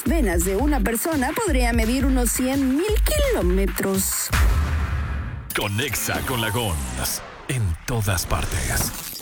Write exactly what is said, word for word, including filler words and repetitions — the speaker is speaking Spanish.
venas de una persona podría medir unos cien mil kilómetros. Conexa con Lagón. En todas partes.